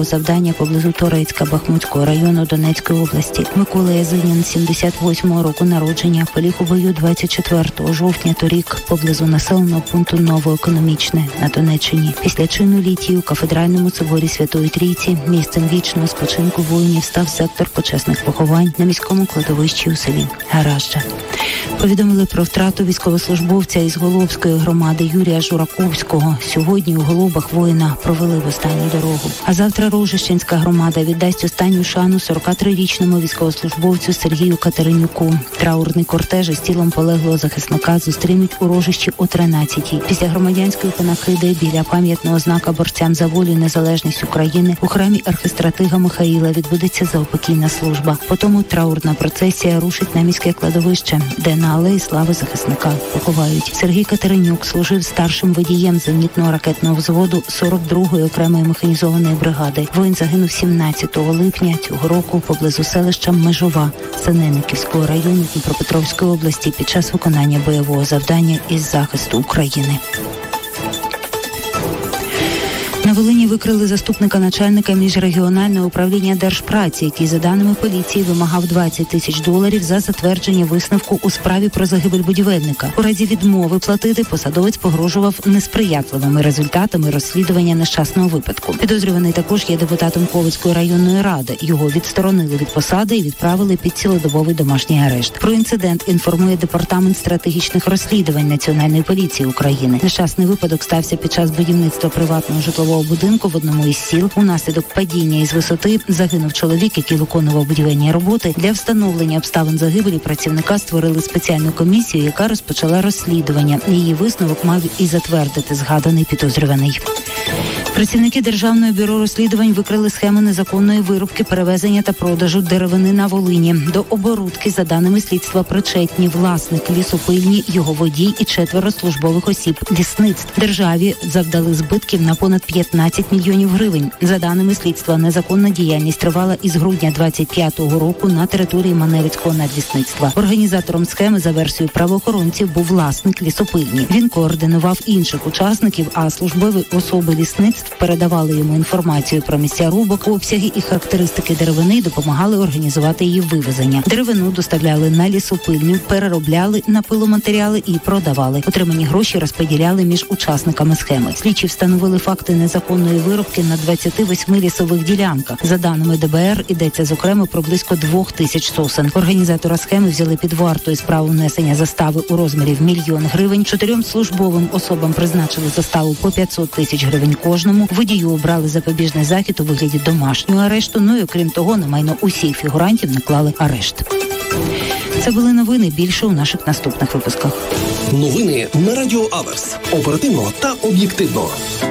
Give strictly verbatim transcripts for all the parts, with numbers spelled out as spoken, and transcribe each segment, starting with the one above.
Завдання поблизу Торецька Бахмутського району Донецької області. Микола Язинін, сімдесят восьмого року народження, поліг у бою двадцять четвертого жовтня торік поблизу населеного пункту Новоекономічне на Донеччині. Після чину літії у кафедральному соборі Святої Трійці місцем вічного спочинку воїнів став сектор почесних поховань на міському кладовищі у селі Гаражджа. Повідомили про втрату військовослужбовця із Голобської громади Юрія Жураковського. Сьогодні у Голобах воїна провели в останню дорогу. А завтра Рожищенська громада віддасть останню шану сорокатрирічному військовослужбовцю Сергію Катеринюку. Траурний кортеж із тілом полеглого захисника зустрінуть у Рожищі о тринадцятій. Після громадянської панахиди біля пам'ятного знака борцям за волю і незалежність України у храмі архистратига Михаїла відбудеться заупокійна служба. Потім траурна процесія рушить на міське кладовище, де на алеї слави захисника поховають. Сергій Катеринюк служив старшим водієм зенітного ракетного взводу сорок другої окремої механізованої бригади. Воїн загинув сімнадцятого липня цього року поблизу селища Межова Синельниківського району Дніпропетровської області під час виконання бойового завдання із захисту України. На Волині викрили заступника начальника міжрегіонального управління Держпраці, який, за даними поліції, вимагав двадцять тисяч доларів за затвердження висновку у справі про загибель будівельника. У разі відмови платити посадовець погрожував несприятливими результатами розслідування нещасного випадку. Підозрюваний також є депутатом Ковицької районної ради. Його відсторонили від посади і відправили під цілодобовий домашній арешт. Про інцидент інформує Департамент стратегічних розслідувань Національної поліції України. Нещасний випадок стався під час будівництва приватного житлового будинку в одному із сіл. Унаслідок падіння із висоти загинув чоловік, який виконував будівельні роботи. Для встановлення обставин загибелі працівника створили спеціальну комісію, яка розпочала розслідування. Її висновок мав і затвердити згаданий підозрюваний. Працівники Державного бюро розслідувань викрили схему незаконної вирубки, перевезення та продажу деревини на Волині. До оборудки, за даними слідства, причетні власник лісопильні, його водій і четверо службових осіб лісництв. Державі завдали збитків на понад п'ятнадцять мільйонів гривень. За даними слідства, незаконна діяльність тривала із грудня двадцять п'ятого року на території Маневицького надлісництва. Організатором схеми, за версією правоохоронців, був власник лісопильні. Він координував інших учасників, а службові особи лісництв передавали йому інформацію про місця рубок, обсяги і характеристики деревини і допомагали організувати її вивезення. Деревину доставляли на лісопильню, переробляли на пиломатеріали і продавали. Отримані гроші розподіляли між учасниками схеми. Слідчі встановили факти незаконної вирубки на двадцяти восьми лісових ділянках. За даними Д Б Р, йдеться зокрема про близько двох тисяч сосен. Організатора схеми взяли під варту із правом внесення застави у розмірі в мільйон гривень. Чотирьом службовим особам призначили заставу по п'ятсот тисяч гривень кожному. Водію обрали запобіжний захід у вигляді домашнього арешту. Ну і окрім того, на майно усіх фігурантів наклали арешт. Це були новини. Більше у наших наступних випусках. Новини на Радіо Аверс. Оперативно та об'єктивно.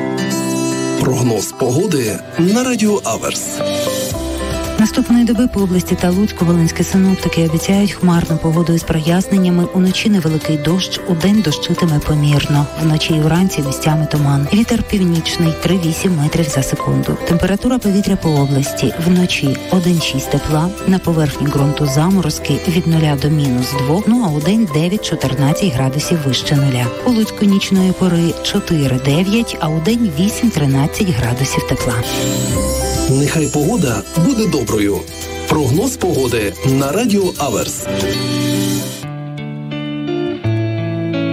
Прогноз погоди на Радіо Аверс. Наступної доби по області та Луцьку волинські синоптики обіцяють хмарну погоду із проясненнями. Уночі невеликий дощ, удень дощитиме помірно. Вночі і вранці місцями туман. Вітер північний три-вісім метрів за секунду. Температура повітря по області. Вночі один-шість тепла, на поверхні ґрунту заморозки від нуля до мінус двох, ну а удень дев'ять-чотирнадцять градусів вище нуля. У Луцьку нічної пори чотири-дев'ять, а удень вісім-тринадцять градусів тепла. Нехай погода буде доброю. Прогноз погоди на Радіо Аверс.